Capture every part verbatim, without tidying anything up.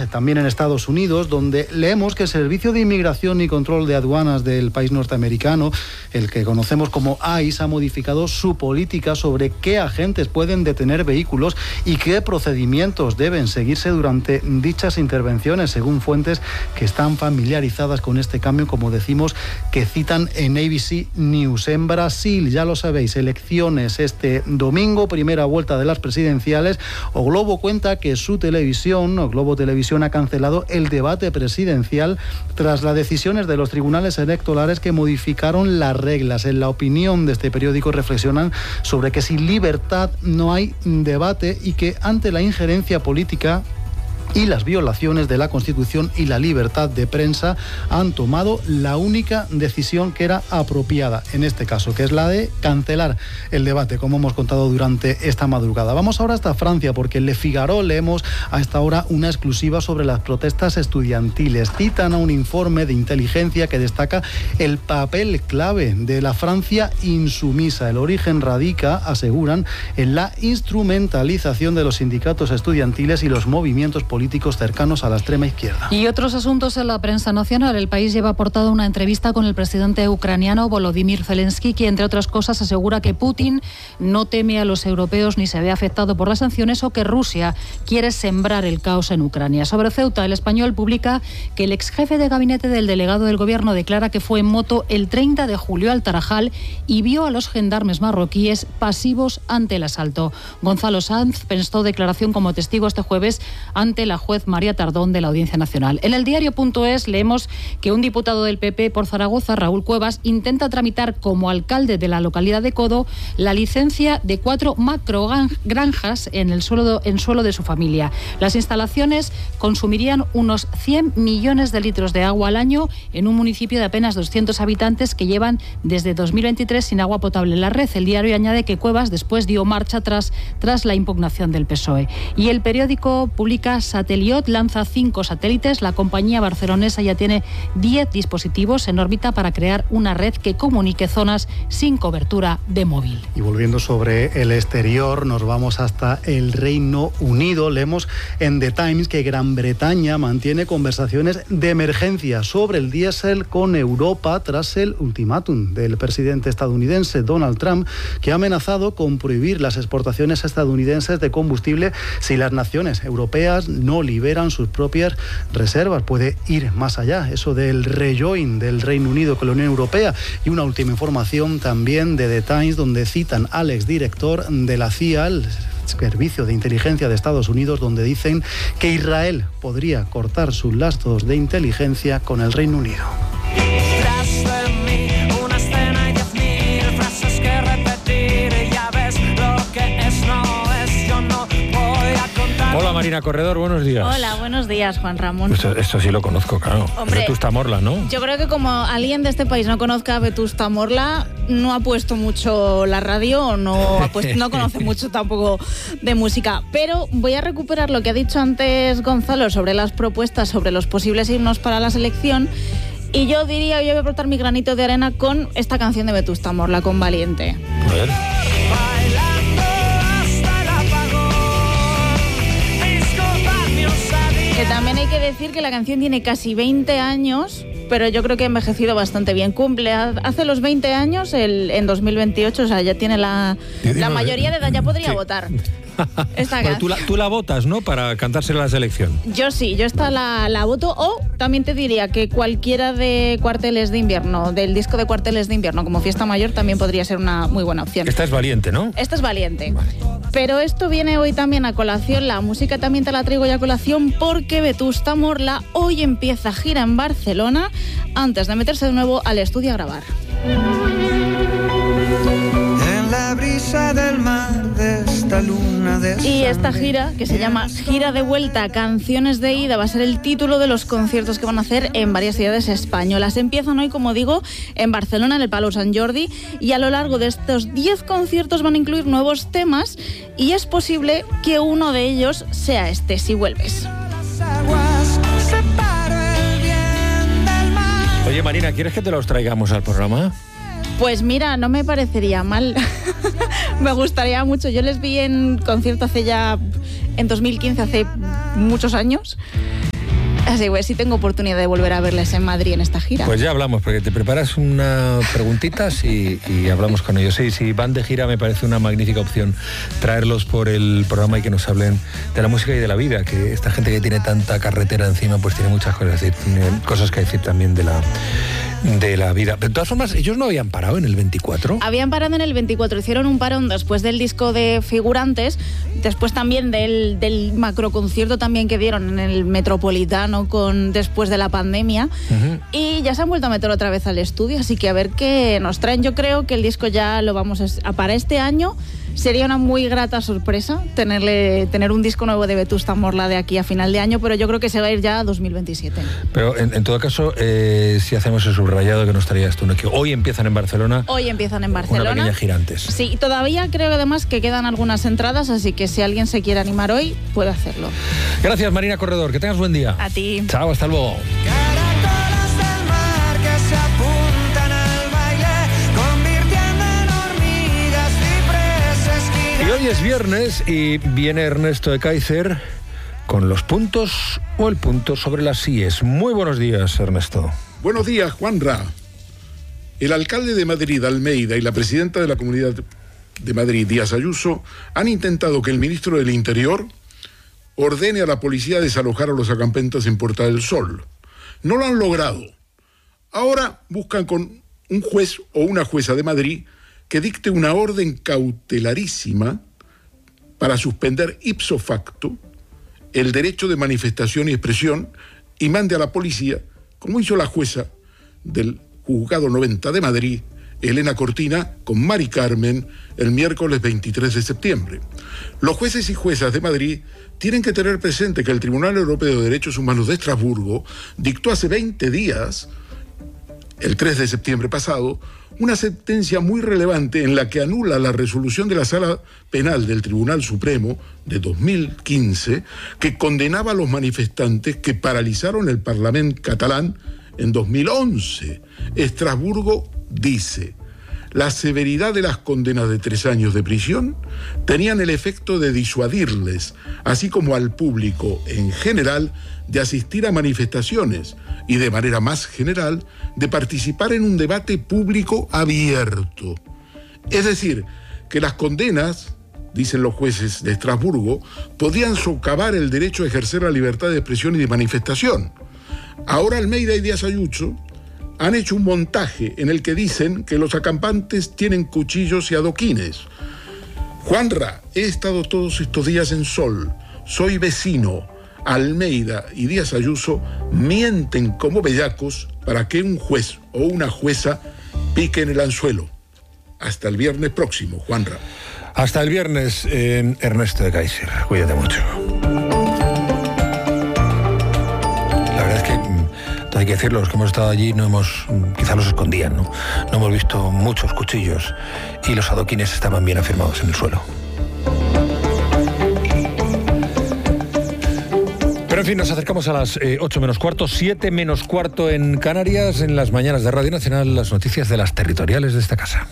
también en Estados Unidos, donde leemos que el Servicio de Inmigración y Control de Aduanas del país norteamericano, el que conocemos como I C E, ha modificado su política sobre qué agentes pueden detener vehículos y qué procedimientos deben seguirse durante dichas intervenciones, según fuentes que están familiarizadas con este cambio, como decimos, que citan en A B C News. En Brasil, ya lo sabéis, elecciones este domingo, primera vuelta de las presidenciales. O Globo cuenta que su televisión, o Globo Televisión, ha cancelado el debate presidencial tras las decisiones de los tribunales electorales que modificaron las reglas. En la opinión de este periódico reflexionan sobre que sin libertad no hay debate y que ante la injerencia política y las violaciones de la Constitución y la libertad de prensa han tomado la única decisión que era apropiada en este caso, que es la de cancelar el debate, como hemos contado durante esta madrugada. Vamos ahora hasta Francia, porque en Le Figaro leemos a esta hora una exclusiva sobre las protestas estudiantiles. Citan a un informe de inteligencia que destaca el papel clave de la Francia insumisa. El origen radica, aseguran, en la instrumentalización de los sindicatos estudiantiles y los movimientos políticos políticos cercanos a la extrema izquierda. Y otros asuntos en la prensa nacional. El País lleva aportado una entrevista con el presidente ucraniano Volodymyr Zelensky, que entre otras cosas asegura que Putin no teme a los europeos ni se ve afectado por las sanciones, o que Rusia quiere sembrar el caos en Ucrania. Sobre Ceuta, El Español publica que el ex jefe de gabinete del delegado del gobierno declara que fue en moto el treinta de julio al Tarajal y vio a los gendarmes marroquíes pasivos ante el asalto. Gonzalo Sanz prestó declaración como testigo este jueves ante la juez María Tardón de la Audiencia Nacional. En el diario.es leemos que un diputado del P P por Zaragoza, Raúl Cuevas, intenta tramitar como alcalde de la localidad de Codo la licencia de cuatro macrogranjas en el suelo, en suelo de su familia. Las instalaciones consumirían unos cien millones de litros de agua al año en un municipio de apenas doscientos habitantes que llevan desde dos mil veintitrés sin agua potable en la red. El diario añade que Cuevas después dio marcha atrás tras la impugnación del P S O E. Y el periódico publica: Sateliot lanza cinco satélites. La compañía barcelonesa ya tiene diez dispositivos en órbita para crear una red que comunique zonas sin cobertura de móvil. Y volviendo sobre el exterior, nos vamos hasta el Reino Unido. Leemos en The Times que Gran Bretaña mantiene conversaciones de emergencia sobre el diésel con Europa tras el ultimátum del presidente estadounidense Donald Trump, que ha amenazado con prohibir las exportaciones estadounidenses de combustible si las naciones europeas no liberan sus propias reservas. Puede ir más allá, eso del rejoin del Reino Unido con la Unión Europea. Y una última información también de The Times, donde citan al exdirector de la C I A, el Servicio de Inteligencia de Estados Unidos, donde dicen que Israel podría cortar sus lazos de inteligencia con el Reino Unido. Hola Marina Corredor, buenos días. Hola, buenos días, Juan Ramón. Esto, esto sí lo conozco, claro. Hombre, Vetusta Morla, ¿no? Yo creo que como alguien de este país no conozca a Vetusta Morla, no ha puesto mucho la radio, no, ha puesto, no conoce mucho tampoco de música. Pero voy a recuperar lo que ha dicho antes Gonzalo sobre las propuestas, sobre los posibles himnos para la selección. Y yo diría, yo voy a aportar mi granito de arena con esta canción de Vetusta Morla, con Valiente. A ver. Que también hay que decir que la canción tiene casi veinte años, pero yo creo que ha envejecido bastante bien. Cumple hace los veinte años el, en dos mil veintiocho, o sea, ya tiene la, la mayoría de edad, ya podría sí. votar. Esta bueno, tú, la, tú la votas, ¿no? Para cantársela a la selección. Yo sí, yo esta la, la voto. O también te diría que cualquiera de Cuarteles de Invierno, del disco de Cuarteles de Invierno, como Fiesta Mayor, también podría ser una muy buena opción. Esta es Valiente, ¿no? Esta es Valiente. Vale. Pero esto viene hoy también a colación, la música también te la traigo ya a colación, porque Vetusta Morla hoy empieza gira en Barcelona antes de meterse de nuevo al estudio a grabar. La brisa del mar de esta luna de y esta gira, que se llama Gira de Vuelta, Canciones de Ida, va a ser el título de los conciertos que van a hacer en varias ciudades españolas. Empiezan hoy, como digo, en Barcelona, en el Palau Sant Jordi, y a lo largo de estos diez conciertos van a incluir nuevos temas, y es posible que uno de ellos sea este, Si vuelves. Oye, Marina, ¿quieres que te los traigamos al programa? Pues mira, no me parecería mal. Me gustaría mucho. Yo les vi en concierto hace ya, en dos mil quince, hace muchos años. Así que si tengo oportunidad de volver a verles en Madrid en esta gira. Pues ya hablamos, porque te preparas unas preguntitas y, y hablamos con ellos. Sí, si van de gira me parece una magnífica opción traerlos por el programa y que nos hablen de la música y de la vida, que esta gente que tiene tanta carretera encima pues tiene muchas cosas, decir, tiene cosas que decir también de la, de la vida. De todas formas, ellos no habían parado en el veinticuatro. Habían parado en el veinticuatro, hicieron un parón después del disco de Figurantes, después también del, del macroconcierto también que dieron en el Metropolitano con después de la pandemia, uh-huh. y ya se han vuelto a meter otra vez al estudio, así que a ver qué nos traen. Yo creo que el disco ya lo vamos a... Para este año sería una muy grata sorpresa tenerle, tener un disco nuevo de Vetusta Morla de aquí a final de año, pero yo creo que se va a ir ya a dos mil veintisiete. Pero en, en todo caso, eh, si hacemos el subrayado que nos traías tú, ¿no? Que hoy empiezan en Barcelona. Hoy empiezan en Barcelona. Una pequeña gira antes. Sí, todavía creo que además que quedan algunas entradas, así que si alguien se quiere animar hoy, puede hacerlo. Gracias, Marina Corredor, que tengas buen día. A ti. Chao, hasta luego. Y hoy es viernes y viene Ernesto de Kaiser con los puntos o el punto sobre las íes. Muy buenos días, Ernesto. Buenos días, Juanra. El alcalde de Madrid, Almeida, y la presidenta de la Comunidad de Madrid, Díaz Ayuso, han intentado que el ministro del Interior ordene a la policía desalojar a los acampantes en Puerta del Sol. No lo han logrado. Ahora buscan con un juez o una jueza de Madrid que dicte una orden cautelarísima para suspender ipso facto el derecho de manifestación y expresión y mande a la policía, como hizo la jueza del Juzgado noventa de Madrid, Elena Cortina, con Mari Carmen, el miércoles veintitrés de septiembre. Los jueces y juezas de Madrid tienen que tener presente que el Tribunal Europeo de Derechos Humanos de Estrasburgo dictó hace veinte días, el tres de septiembre pasado, una sentencia muy relevante en la que anula la resolución de la Sala Penal del Tribunal Supremo de dos mil quince que condenaba a los manifestantes que paralizaron el Parlamento catalán en dos mil once. Estrasburgo dice: la severidad de las condenas de tres años de prisión tenían el efecto de disuadirles, así como al público en general, de asistir a manifestaciones y, de manera más general, de participar en un debate público abierto. Es decir, que las condenas, dicen los jueces de Estrasburgo, podían socavar el derecho a ejercer la libertad de expresión y de manifestación. Ahora Almeida y Díaz Ayuso han hecho un montaje en el que dicen que los acampantes tienen cuchillos y adoquines. Juanra, he estado todos estos días en Sol, soy vecino. Almeida y Díaz Ayuso mienten como bellacos para que un juez o una jueza piquen el anzuelo. Hasta el viernes próximo, Juanra. Hasta el viernes, eh, Ernesto de Kaiser. Cuídate mucho. La verdad es que hay que decirlo, los que hemos estado allí no hemos, quizá los escondían, ¿no? No hemos visto muchos cuchillos y los adoquines estaban bien afirmados en el suelo. Pero en fin, nos acercamos a las eh, ocho menos cuarto, siete menos cuarto en Canarias, en las mañanas de Radio Nacional, las noticias de las territoriales de esta casa.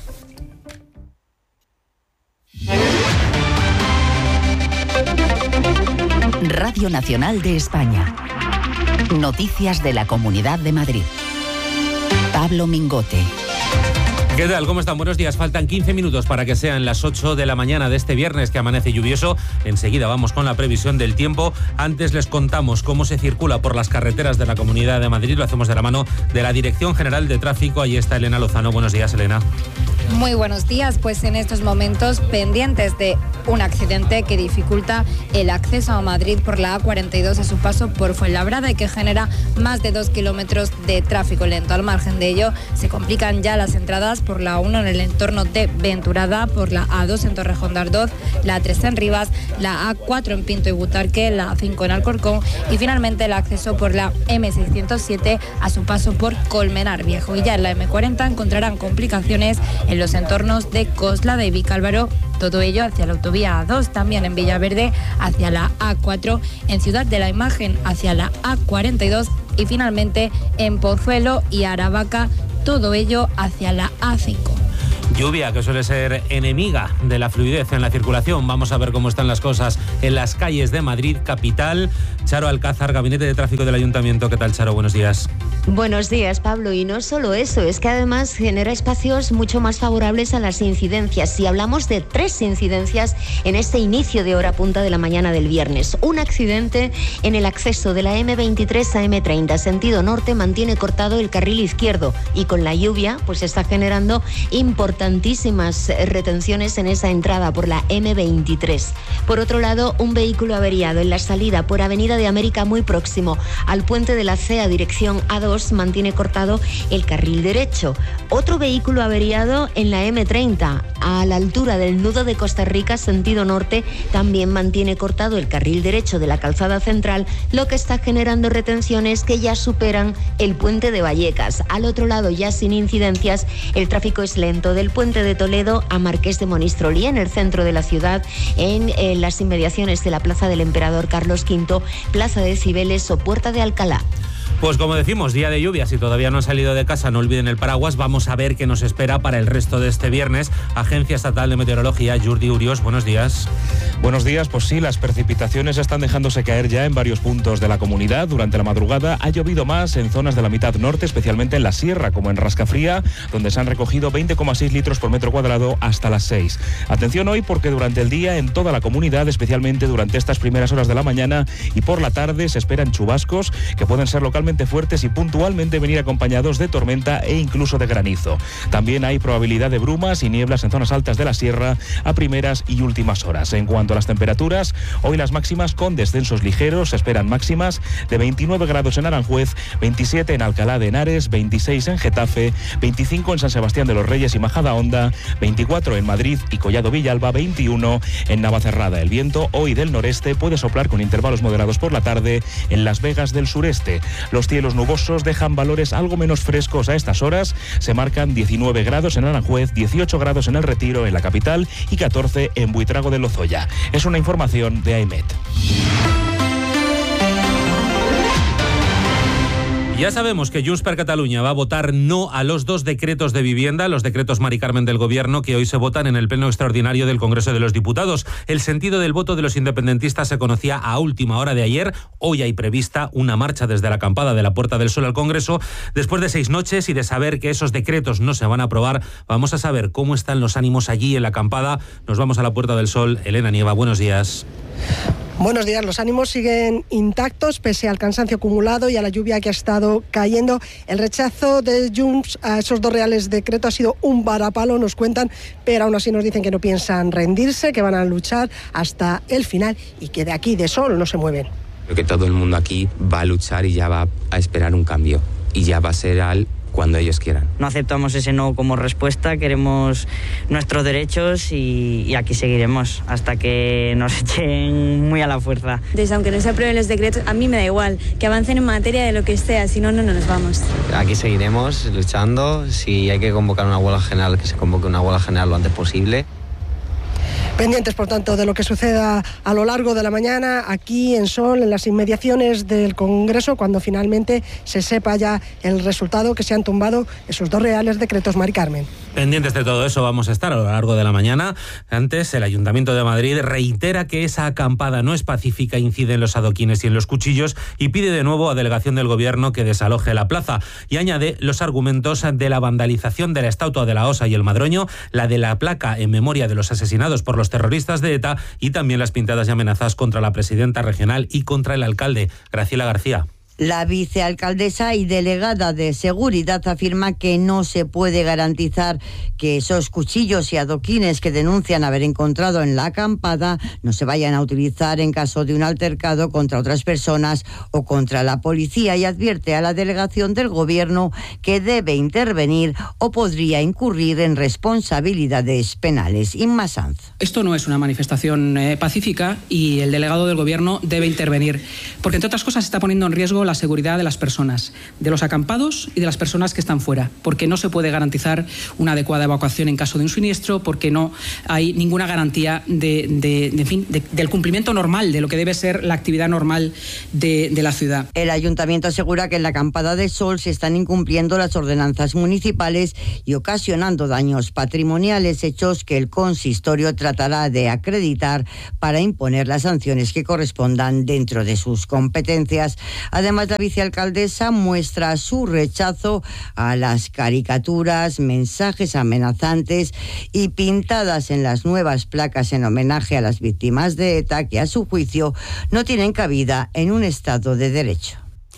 Radio Nacional de España. Noticias de la Comunidad de Madrid. Pablo Mingote. ¿Qué tal? ¿Cómo están? Buenos días. Faltan quince minutos para que sean las ocho de la mañana de este viernes que amanece lluvioso. Enseguida vamos con la previsión del tiempo. Antes les contamos cómo se circula por las carreteras de la Comunidad de Madrid. Lo hacemos de la mano de la Dirección General de Tráfico. Ahí está Elena Lozano. Buenos días, Elena. Muy buenos días. Pues en estos momentos pendientes de un accidente que dificulta el acceso a Madrid por la A cuarenta y dos a su paso por Fuenlabrada y que genera más de dos kilómetros de tráfico lento. Al margen de ello, se complican ya las entradas por la uno en el entorno de Venturada, por la A dos en Torrejón de Ardoz, la A tres en Rivas, la A cuatro en Pinto y Butarque, la A cinco en Alcorcón y finalmente el acceso por la eme seiscientos siete a su paso por Colmenar Viejo. Y ya en la eme cuarenta encontrarán complicaciones en los entornos de Coslada y Vicálvaro, todo ello hacia la autovía A dos, también en Villaverde hacia la A cuatro, en Ciudad de la Imagen hacia la A cuarenta y dos y finalmente en Pozuelo y Aravaca, todo ello hacia la A cinco. Lluvia, que suele ser enemiga de la fluidez en la circulación. Vamos a ver cómo están las cosas en las calles de Madrid capital. Charo Alcázar, Gabinete de Tráfico del Ayuntamiento. ¿Qué tal, Charo? Buenos días. Buenos días, Pablo. Y no solo eso, es que además genera espacios mucho más favorables a las incidencias. Si hablamos de tres incidencias en este inicio de hora punta de la mañana del viernes. Un accidente en el acceso de la eme veintitrés a eme treinta, sentido norte, mantiene cortado el carril izquierdo y con la lluvia pues está generando importantísimas retenciones en esa entrada por la eme veintitrés. Por otro lado, un vehículo averiado en la salida por Avenida de América, muy próximo al puente de la C E A dirección A dos, mantiene cortado el carril derecho. Otro vehículo averiado en la eme treinta a la altura del nudo de Costa Rica, sentido norte, también mantiene cortado el carril derecho de la calzada central, lo que está generando retenciones que ya superan el puente de Vallecas. Al otro lado, ya sin incidencias, el tráfico es lento del puente de Toledo a Marqués de Monistrolí, en el centro de la ciudad, en, en las inmediaciones de la Plaza del Emperador Carlos quinto, Plaza de Cibeles o Puerta de Alcalá. Pues como decimos, día de lluvia. Si todavía no han salido de casa, no olviden el paraguas. Vamos a ver qué nos espera para el resto de este viernes. Agencia Estatal de Meteorología, Jordi Urios, buenos días. Buenos días, pues sí, las precipitaciones están dejándose caer ya en varios puntos de la comunidad. Durante la madrugada ha llovido más en zonas de la mitad norte, especialmente en la sierra, como en Rascafría, donde se han recogido veinte coma seis litros por metro cuadrado hasta las seis. Atención hoy, porque durante el día en toda la comunidad, especialmente durante estas primeras horas de la mañana y por la tarde, se esperan chubascos que pueden ser localmente fuertes y puntualmente venir acompañados de tormenta e incluso de granizo. También hay probabilidad de brumas y nieblas en zonas altas de la sierra a primeras y últimas horas. En cuanto a las temperaturas, hoy las máximas con descensos ligeros. Se esperan máximas de veintinueve grados en Aranjuez, veintisiete en Alcalá de Henares, veintiséis en Getafe, veinticinco en San Sebastián de los Reyes y Majadahonda, veinticuatro en Madrid y Collado Villalba, veintiuno en Navacerrada. El viento hoy del noreste puede soplar con intervalos moderados por la tarde en Las Vegas del sureste. Los cielos nubosos dejan valores algo menos frescos a estas horas. Se marcan diecinueve grados en Aranjuez, dieciocho grados en El Retiro, en la capital, y catorce en Buitrago de Lozoya. Es una información de AEMET. Ya sabemos que Junts per Catalunya va a votar no a los dos decretos de vivienda, los decretos Mari Carmen del Gobierno, que hoy se votan en el Pleno Extraordinario del Congreso de los Diputados. El sentido del voto de los independentistas se conocía a última hora de ayer. Hoy hay prevista una marcha desde la acampada de la Puerta del Sol al Congreso. Después de seis noches y de saber que esos decretos no se van a aprobar, vamos a saber cómo están los ánimos allí en la acampada. Nos vamos a la Puerta del Sol. Elena Nieva, buenos días. Buenos días. Los ánimos siguen intactos pese al cansancio acumulado y a la lluvia que ha estado cayendo. El rechazo de Junts a esos dos reales decretos ha sido un varapalo, nos cuentan, pero aún así nos dicen que no piensan rendirse, que van a luchar hasta el final y que de aquí, de Sol, no se mueven. Creo que todo el mundo aquí va a luchar y ya va a esperar un cambio y ya va a ser al cuando ellos quieran. No aceptamos ese no como respuesta, queremos nuestros derechos y, y aquí seguiremos hasta que nos echen muy a la fuerza. Entonces, aunque no se aprueben los decretos, a mí me da igual, que avancen en materia de lo que sea, si no, no nos vamos. Aquí seguiremos luchando, si hay que convocar una huelga general, que se convoque una huelga general lo antes posible. Pendientes, por tanto, de lo que suceda a lo largo de la mañana aquí en Sol, en las inmediaciones del Congreso, cuando finalmente se sepa ya el resultado, que se han tumbado esos dos reales decretos Mari Carmen. Pendientes de todo eso vamos a estar a lo largo de la mañana. Antes, el Ayuntamiento de Madrid reitera que esa acampada no es pacífica, incide en los adoquines y en los cuchillos y pide de nuevo a delegación del Gobierno que desaloje la plaza. Y añade los argumentos de la vandalización de la estatua de la Osa y el Madroño, la de la placa en memoria de los asesinados por los terroristas de ETA y también las pintadas y amenazas contra la presidenta regional y contra el alcalde. Graciela García. La vicealcaldesa y delegada de Seguridad afirma que no se puede garantizar que esos cuchillos y adoquines que denuncian haber encontrado en la acampada no se vayan a utilizar en caso de un altercado contra otras personas o contra la policía, y advierte a la delegación del Gobierno que debe intervenir o podría incurrir en responsabilidades penales. Inma Sanz. Esto no es una manifestación eh, pacífica y el delegado del Gobierno debe intervenir, porque entre otras cosas está poniendo en riesgo la la seguridad de las personas, de los acampados y de las personas que están fuera, porque no se puede garantizar una adecuada evacuación en caso de un siniestro, porque no hay ninguna garantía de, de, de, en fin, de, del cumplimiento normal, de lo que debe ser la actividad normal de, de la ciudad. El ayuntamiento asegura que en la acampada de Sol se están incumpliendo las ordenanzas municipales y ocasionando daños patrimoniales, hechos que el consistorio tratará de acreditar para imponer las sanciones que correspondan dentro de sus competencias. Además, la vicealcaldesa muestra su rechazo a las caricaturas, mensajes amenazantes y pintadas en las nuevas placas en homenaje a las víctimas de ETA, que a su juicio no tienen cabida en un Estado de Derecho.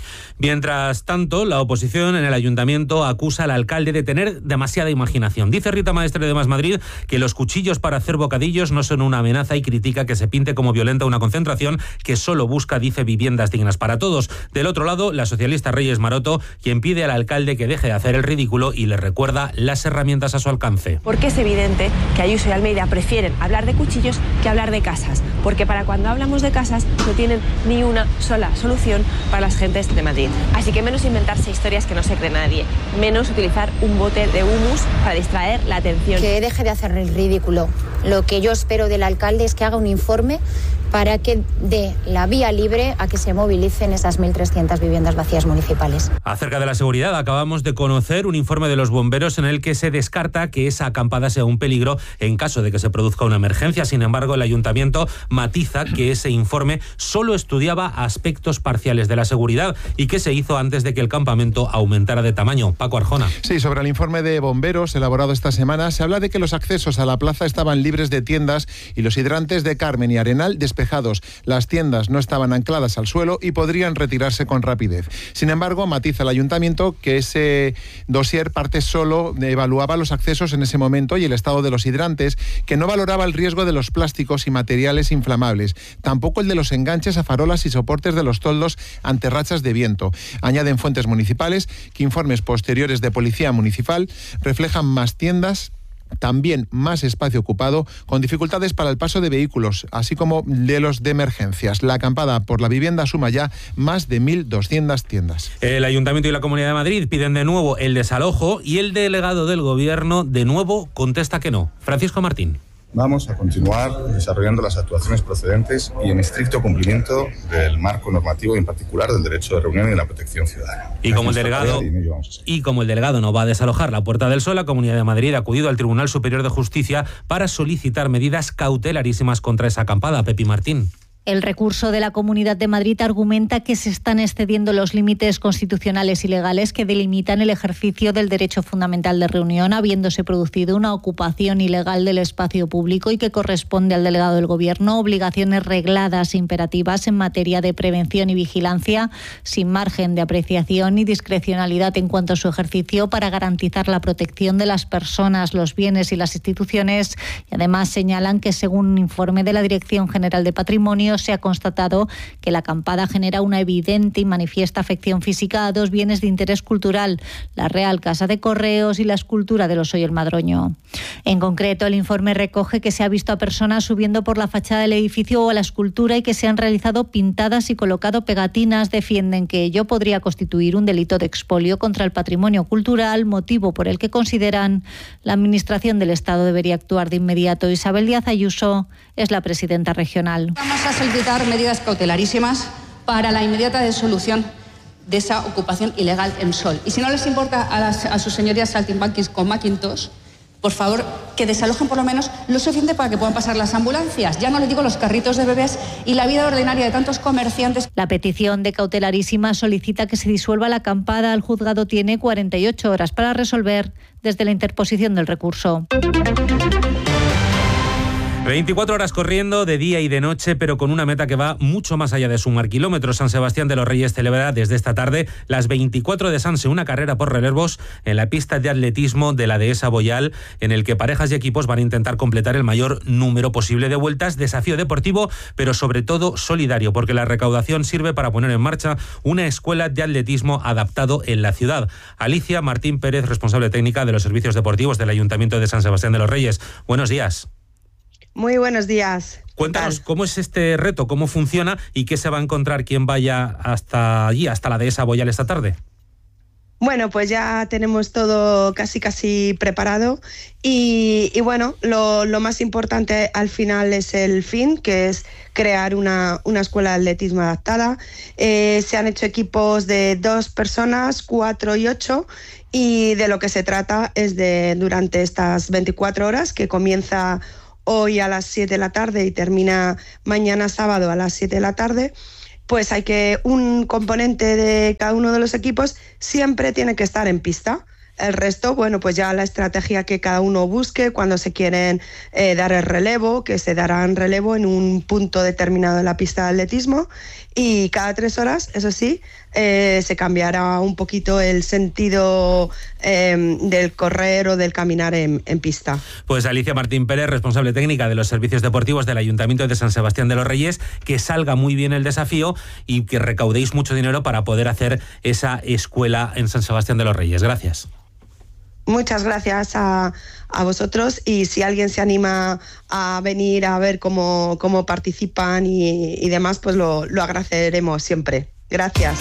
Mientras tanto, la oposición en el ayuntamiento acusa al alcalde de tener demasiada imaginación. Dice Rita Maestre de Más Madrid que los cuchillos para hacer bocadillos no son una amenaza y critica que se pinte como violenta una concentración que solo busca, dice, viviendas dignas para todos. Del otro lado, la socialista Reyes Maroto, quien pide al alcalde que deje de hacer el ridículo y le recuerda las herramientas a su alcance. Porque es evidente que Ayuso y Almeida prefieren hablar de cuchillos que hablar de casas, porque para cuando hablamos de casas no tienen ni una sola solución para las gentes de Madrid. Así que menos inventarse historias que no se cree nadie, menos utilizar un bote de humus para distraer la atención. Que deje de hacer el ridículo. Lo que yo espero del alcalde es que haga un informe para que dé la vía libre a que se movilicen esas mil trescientas viviendas vacías municipales. Acerca de la seguridad, acabamos de conocer un informe de los bomberos en el que se descarta que esa acampada sea un peligro en caso de que se produzca una emergencia. Sin embargo, el ayuntamiento matiza que ese informe solo estudiaba aspectos parciales de la seguridad y que se hizo antes de que el campamento aumentara de tamaño. Paco Arjona. Sí, sobre el informe de bomberos elaborado esta semana, se habla de que los accesos a la plaza estaban libres de tiendas y los hidrantes de Carmen y Arenal despejados. Las tiendas no estaban ancladas al suelo y podrían retirarse con rapidez. Sin embargo, matiza el ayuntamiento que ese dossier parte solo evaluaba los accesos en ese momento y el estado de los hidrantes, que no valoraba el riesgo de los plásticos y materiales inflamables, tampoco el de los enganches a farolas y soportes de los toldos ante rachas de viento. Añaden fuentes municipales que informes posteriores de Policía Municipal reflejan más tiendas, también más espacio ocupado, con dificultades para el paso de vehículos, así como de los de emergencias. La acampada por la vivienda suma ya más de mil doscientas tiendas. El Ayuntamiento y la Comunidad de Madrid piden de nuevo el desalojo y el delegado del Gobierno de nuevo contesta que no. Francisco Martín. Vamos a continuar desarrollando las actuaciones procedentes y en estricto cumplimiento del marco normativo y en particular del derecho de reunión y de la protección ciudadana. Y como el delegado y como el delegado no va a desalojar la Puerta del Sol, la Comunidad de Madrid ha acudido al Tribunal Superior de Justicia para solicitar medidas cautelarísimas contra esa acampada. Pepi Martín. El recurso de la Comunidad de Madrid argumenta que se están excediendo los límites constitucionales y legales que delimitan el ejercicio del derecho fundamental de reunión, habiéndose producido una ocupación ilegal del espacio público y que corresponde al delegado del Gobierno obligaciones regladas e imperativas en materia de prevención y vigilancia, sin margen de apreciación ni discrecionalidad en cuanto a su ejercicio, para garantizar la protección de las personas, los bienes y las instituciones. Y además señalan que, según un informe de la Dirección General de Patrimonio, se ha constatado que la acampada genera una evidente y manifiesta afección física a dos bienes de interés cultural, la Real Casa de Correos y la escultura del Oso y el Madroño. En concreto, el informe recoge que se ha visto a personas subiendo por la fachada del edificio o a la escultura y que se han realizado pintadas y colocado pegatinas. Defienden que ello podría constituir un delito de expolio contra el patrimonio cultural, motivo por el que consideran la Administración del Estado debería actuar de inmediato. Isabel Díaz Ayuso es la presidenta regional. Vamos a solicitar medidas cautelarísimas para la inmediata disolución de esa ocupación ilegal en Sol. Y si no les importa a, las, a sus señorías saltimbanquis con Macintosh, por favor, que desalojen por lo menos lo suficiente para que puedan pasar las ambulancias. Ya no les digo los carritos de bebés y la vida ordinaria de tantos comerciantes. La petición de cautelarísima solicita que se disuelva la acampada. El juzgado tiene cuarenta y ocho horas para resolver desde la interposición del recurso. veinticuatro horas corriendo de día y de noche, pero con una meta que va mucho más allá de sumar kilómetros. San Sebastián de los Reyes celebra desde esta tarde las veinticuatro de Sanse, una carrera por relevos en la pista de atletismo de la dehesa Boyal, en el que parejas y equipos van a intentar completar el mayor número posible de vueltas. Desafío deportivo, pero sobre todo solidario, porque la recaudación sirve para poner en marcha una escuela de atletismo adaptado en la ciudad. Alicia Martín Pérez, responsable técnica de los servicios deportivos del Ayuntamiento de San Sebastián de los Reyes. Buenos días. Muy buenos días. Cuéntanos cómo es este reto, cómo funciona y qué se va a encontrar quien vaya hasta allí, hasta la dehesa Boyal esta tarde. Bueno, pues ya tenemos todo casi casi preparado y, y bueno, lo, lo más importante al final es el fin, que es crear una, una escuela de atletismo adaptada. Eh, se han hecho equipos de dos personas, cuatro y ocho, y de lo que se trata es de, durante estas veinticuatro horas, que comienza hoy a las siete de la tarde y termina mañana sábado a las siete de la tarde, pues hay que, un componente de cada uno de los equipos siempre tiene que estar en pista. El resto, bueno, pues ya la estrategia que cada uno busque cuando se quieren eh, dar el relevo, que se darán relevo en un punto determinado de la pista de atletismo, y cada tres horas, eso sí, eh, se cambiará un poquito el sentido eh, del correr o del caminar en, en pista. Pues Alicia Martín Pérez, responsable técnica de los servicios deportivos del Ayuntamiento de San Sebastián de los Reyes, que salga muy bien el desafío y que recaudéis mucho dinero para poder hacer esa escuela en San Sebastián de los Reyes. Gracias. Muchas gracias a, a vosotros, y si alguien se anima a venir a ver cómo, cómo participan y, y demás, pues lo, lo agradeceremos siempre. Gracias.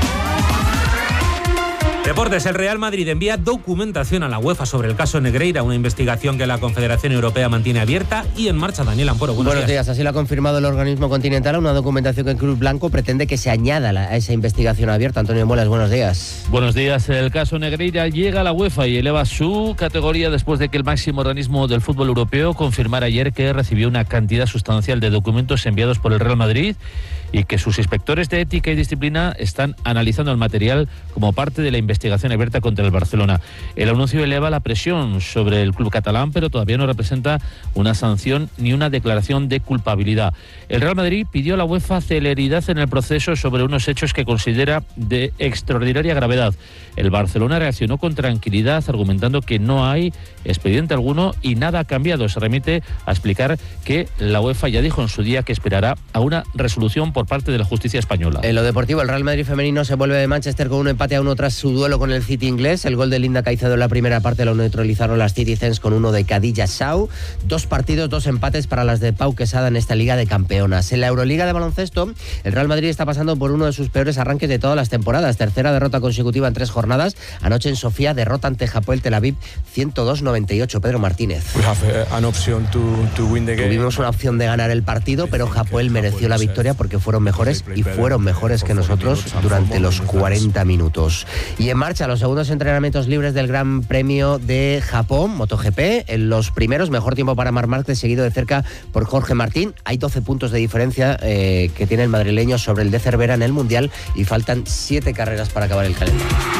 Deportes. El Real Madrid envía documentación a la UEFA sobre el caso Negreira, una investigación que la Confederación Europea mantiene abierta y en marcha. Daniel Amporo, buenos, buenos días. días. Así lo ha confirmado el organismo continental, una documentación que el Club Blanco pretende que se añada a esa investigación abierta. Antonio Molas, buenos días. Buenos días. El caso Negreira llega a la UEFA y eleva su categoría después de que el máximo organismo del fútbol europeo confirmara ayer que recibió una cantidad sustancial de documentos enviados por el Real Madrid y que sus inspectores de ética y disciplina están analizando el material como parte de la investigación abierta contra el Barcelona. El anuncio eleva la presión sobre el club catalán, pero todavía no representa una sanción ni una declaración de culpabilidad. El Real Madrid pidió a la UEFA celeridad en el proceso sobre unos hechos que considera de extraordinaria gravedad. El Barcelona reaccionó con tranquilidad, argumentando que no hay expediente alguno y nada ha cambiado. Se remite a explicar que la UEFA ya dijo en su día que esperará a una resolución por parte de la justicia española. En lo deportivo, el Real Madrid femenino se vuelve de Manchester con un empate a uno tras su duelo con el City inglés. El gol de Linda Caicedo en la primera parte lo neutralizaron las Citizens con uno de Khadija Shaw. Dos partidos, dos empates para las de Pau Quesada en esta Liga de Campeonas. En la Euroliga de baloncesto, el Real Madrid está pasando por uno de sus peores arranques de todas las temporadas. Tercera derrota consecutiva en tres jornadas. Anoche en Sofía, derrota ante Hapoel Tel Aviv ciento dos noventa y ocho. Pedro Martínez. Tuvimos una opción de ganar el partido, pero Hapoel mereció la victoria porque fue fueron mejores y fueron mejores que nosotros durante los cuarenta minutos. Y en marcha los segundos entrenamientos libres del Gran Premio de Japón, MotoGP. En los primeros, mejor tiempo para Marc Márquez, seguido de cerca por Jorge Martín. Hay doce puntos de diferencia eh, que tiene el madrileño sobre el de Cervera en el Mundial y faltan siete carreras para acabar el calendario.